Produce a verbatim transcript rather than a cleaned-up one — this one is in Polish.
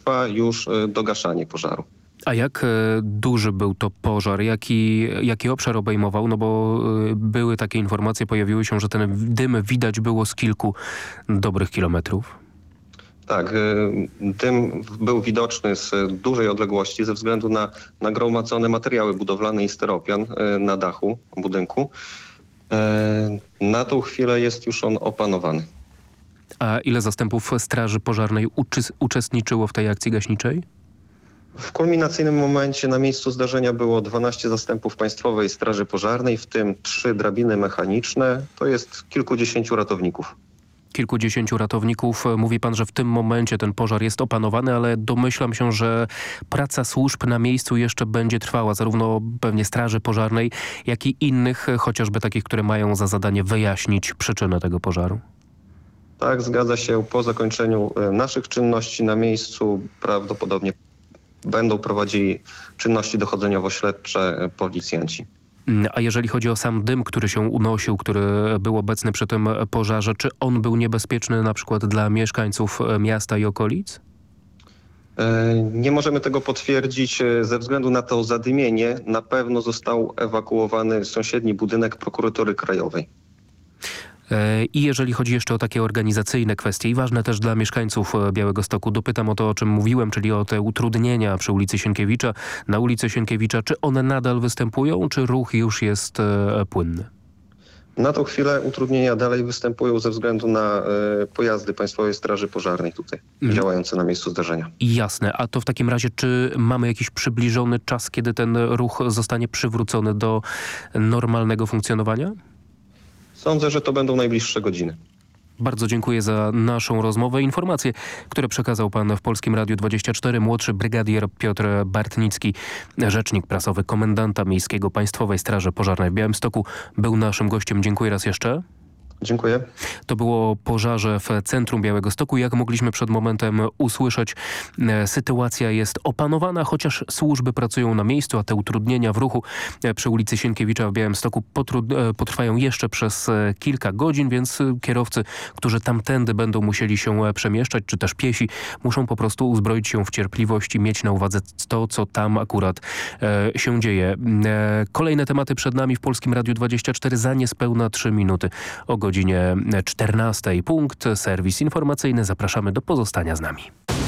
trwa już dogaszanie pożaru. A jak duży był to pożar? Jaki, jaki obszar obejmował? No bo były takie informacje, pojawiły się, że ten dym widać było z kilku dobrych kilometrów. Tak, dym był widoczny z dużej odległości ze względu na nagromadzone materiały budowlane i styropian na dachu budynku. Na tą chwilę jest już on opanowany. A ile zastępów Straży Pożarnej uczy- uczestniczyło w tej akcji gaśniczej? W kulminacyjnym momencie na miejscu zdarzenia było dwanaście zastępów Państwowej Straży Pożarnej, w tym trzy drabiny mechaniczne. To jest kilkudziesięciu ratowników. Kilkudziesięciu ratowników. Mówi pan, że w tym momencie ten pożar jest opanowany, ale domyślam się, że praca służb na miejscu jeszcze będzie trwała, zarówno pewnie Straży Pożarnej, jak i innych, chociażby takich, które mają za zadanie wyjaśnić przyczynę tego pożaru. Tak, zgadza się. Po zakończeniu naszych czynności na miejscu prawdopodobnie będą prowadzili czynności dochodzeniowo-śledcze policjanci. A jeżeli chodzi o sam dym, który się unosił, który był obecny przy tym pożarze, czy on był niebezpieczny na przykład dla mieszkańców miasta i okolic? Nie możemy tego potwierdzić ze względu na to zadymienie. Na pewno został ewakuowany sąsiedni budynek Prokuratury Krajowej. I jeżeli chodzi jeszcze o takie organizacyjne kwestie i ważne też dla mieszkańców Białegostoku, dopytam o to, o czym mówiłem, czyli o te utrudnienia przy ulicy Sienkiewicza, na ulicy Sienkiewicza. Czy one nadal występują, czy ruch już jest e, płynny? Na tą chwilę utrudnienia dalej występują ze względu na y, pojazdy Państwowej Straży Pożarnej tutaj, mm. działające na miejscu zdarzenia. Jasne. A to w takim razie, czy mamy jakiś przybliżony czas, kiedy ten ruch zostanie przywrócony do normalnego funkcjonowania? Sądzę, że to będą najbliższe godziny. Bardzo dziękuję za naszą rozmowę. Informacje, które przekazał pan w Polskim Radiu dwadzieścia cztery, młodszy brygadier Piotr Bartnicki, rzecznik prasowy komendanta miejskiego Państwowej Straży Pożarnej w Białymstoku, był naszym gościem. Dziękuję raz jeszcze. Dziękuję. To było o pożarze w centrum Białegostoku. Jak mogliśmy przed momentem usłyszeć, sytuacja jest opanowana, chociaż służby pracują na miejscu, a te utrudnienia w ruchu przy ulicy Sienkiewicza w Białymstoku potrwają jeszcze przez kilka godzin, więc kierowcy, którzy tamtędy będą musieli się przemieszczać, czy też piesi, muszą po prostu uzbroić się w cierpliwość i mieć na uwadze to, co tam akurat się dzieje. Kolejne tematy przed nami w Polskim Radiu dwadzieścia cztery za niespełna trzy minuty. O godzinie czternastej punkt, serwis informacyjny. Zapraszamy do pozostania z nami.